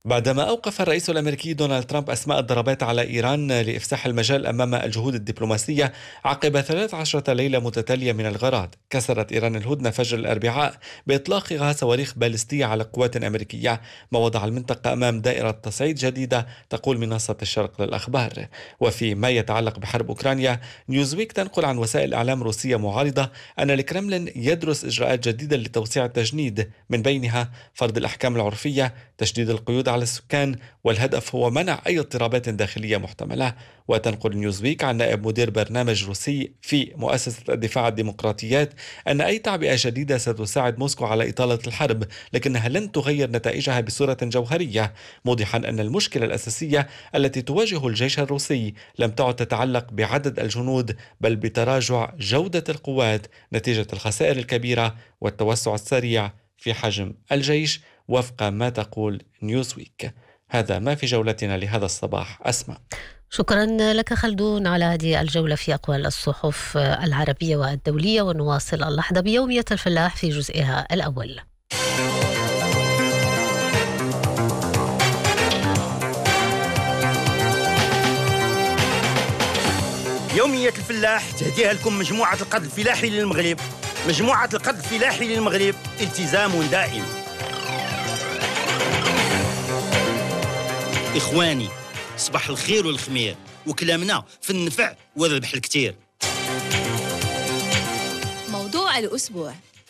بعدما أوقف الرئيس الأمريكي دونالد ترامب أسماء الضربات على إيران لإفساح المجال أمام الجهود الدبلوماسية عقب 13 ليلة متتالية من الغارات، كسرت إيران الهدنة فجر الأربعاء بإطلاقها صواريخ باليستية على قوات أمريكية، ما وضع المنطقة أمام دائرة تصعيد جديدة، تقول منصة الشرق للأخبار. وفيما يتعلق بحرب أوكرانيا، نيوزويك تنقل عن وسائل إعلام روسية معارضة أن الكرملين يدرس إجراءات جديدة لتوسيع التجنيد، من بينها فرض الأحكام العرفية، تشديد القيود على السكان، والهدف هو منع أي اضطرابات داخلية محتملة. وتنقل نيوزويك عن نائب مدير برنامج روسي في مؤسسة الدفاع الديمقراطيات أن أي تعبئة جديدة ستساعد موسكو على إطالة الحرب، لكنها لن تغير نتائجها بصورة جوهرية، موضحا أن المشكلة الأساسية التي تواجه الجيش الروسي لم تعد تتعلق بعدد الجنود، بل بتراجع جودة القوات نتيجة الخسائر الكبيرة والتوسع السريع في حجم الجيش، وفق ما تقول نيوزويك. هذا ما في جولتنا لهذا الصباح. أسمع. شكرا لك خلدون على هذه الجولة في أقوال الصحف العربية والدولية، ونواصل اللحظة بيومية الفلاح في جزئها الأول. يومية الفلاح تهديها لكم مجموعة القد الفلاحي للمغرب. مجموعة القد الفلاحي للمغرب، التزام دائم. إخواني، صباح الخير والخمير، وكلامنا في النفع والربح الكتير. موضوع الأسبوع.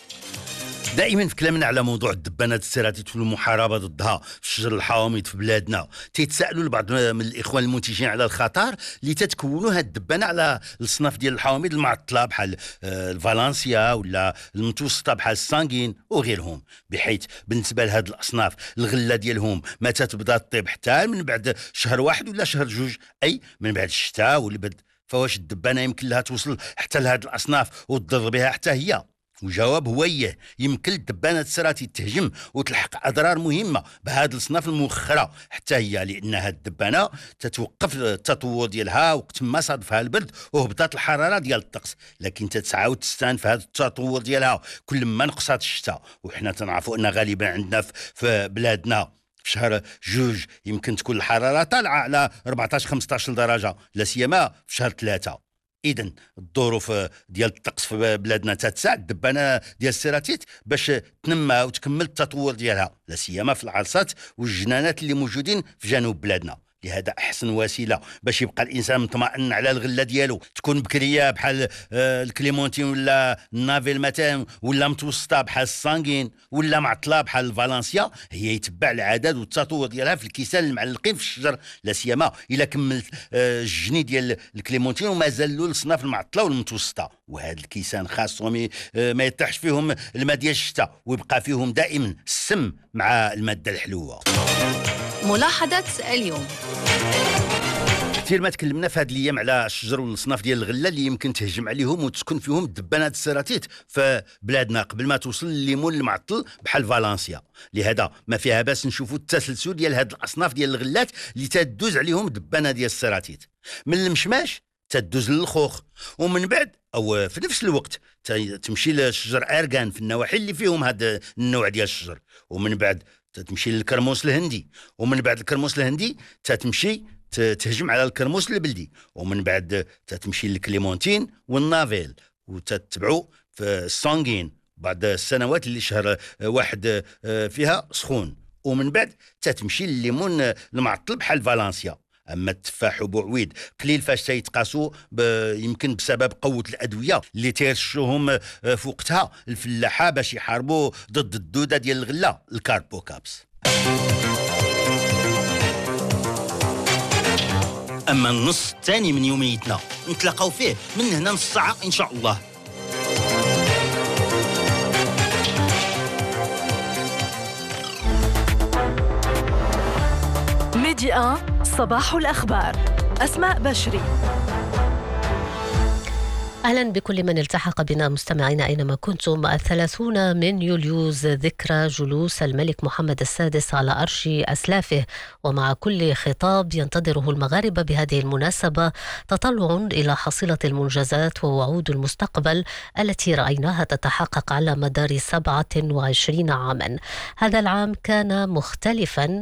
دائما في كلامنا على موضوع الدبانات السيراتيت والمحاربه ضدها في شجر الحوامض في بلادنا، تيتسالوا البعض من الاخوان المنتجين على الخطر اللي تتكونوا هاد الدبانه على الصناف ديال الحوامض المعطله بحال الفالنسيا ولا المتوسطه بحال السانغين وغيرهم، بحيث بالنسبه لهاد الاصناف الغله ديالهم ما تتبدا تطيب حتى من بعد شهر واحد ولا شهر جوج، اي من بعد الشتاء والبرد. فواش الدبانه يمكن لها توصل حتى لهاد الاصناف وتضر بها حتى هي؟ وجواب هو إيه، يمكن الدبانة السراتي تهجم وتلحق أضرار مهمة بهذه الأصناف الموخرة حتى هي، لأن هذه الدبانة تتوقف التطور ديالها وقت ما صادفها البرد وهبطت الحرارة ديال الطقس، لكن تتعاود تستانف هذا التطور ديالها كل ما نقصت الشتاء. وحنا تنعرفوا أن غالبا عندنا في بلادنا في شهر جوج يمكن تكون الحرارة طالعة على 14-15 درجة، لا سيما في شهر 3. إذن الظروف ديال الطقس في بلادنا تتساعد الدبانة ديال السيراتيت باش تنمى وتكمل التطور ديالها، لا سيما في العرصات والجنانات اللي موجودين في جنوب بلادنا. لهذا أحسن وسيلة باش يبقى الإنسان مطمئن على الغلة ديالو تكون بكرية بحال الكليمونتين ولا النافيل مثلا، ولا متوسطة بحال السانغين، ولا معطلة بحال الفالنسيا، هي يتبع العدد والتطور ديالها في الكيسان المعلقين في الشجر، لا سيما إلا كمل الجني ديال الكليمونتين وما زالوا الصناف المعطلة والمتوسطة. وهاد الكيسان خاصهم ما يطيحش فيهم الماء ديال الشتاء ويبقى فيهم دائما السم مع المادة الحلوة. ملاحظة اليوم. كثير ما تكلمنا في هذه الايام على الشجر والصناف ديال الغله اللي يمكن تهجم عليهم وتسكن فيهم الدبانات السيراتيت في بلادنا قبل ما توصل لليمون المعطل بحال فالنسيا. لهذا ما فيها باس نشوفوا التسلسل ديال هذه الاصناف ديال الغلات اللي تدوز عليهم الدبانه ديال السيراتيت، من المشماش تدوز للخوخ، ومن بعد او في نفس الوقت تمشي لشجر ارغان في النواحي اللي فيهم هذا النوع ديال الشجر، ومن بعد تمشي للكرموس الهندي، ومن بعد الكرموس الهندي تمشي تهجم على الكرموس البلدي، ومن بعد تمشي للكليمونتين والنافيل، وتتبعوا في السانغين بعد السنوات اللي شهر واحد فيها سخون، ومن بعد تمشي لليمون المعطل بحال فالنسيا. اما التفاح وبوعويد قليل فاش تيتقاسوا يمكن بسبب قوه الادويه اللي تيرشوهم في وقتها الفلاحه باش يحاربوا ضد الدوده ديال الغله الكاربوكابس. اما النص الثاني من يوميتنا نتلاقاو فيه من هنا نص ساعه ان شاء الله. ميديا صباح الأخبار. أسماء بشري. أهلا بكل من التحق بنا مستمعينا أينما كنتم. 30 من يوليوز ذكرى جلوس الملك محمد السادس على عرش أسلافه، ومع كل خطاب ينتظره المغاربة بهذه المناسبة تطلع إلى حصيلة المنجزات ووعود المستقبل التي رأيناها تتحقق على مدار 27 عاما. هذا العام كان مختلفا